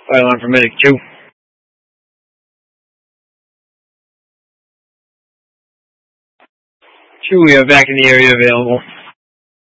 Fire alarm for medic 2. 2, we have back in the area available.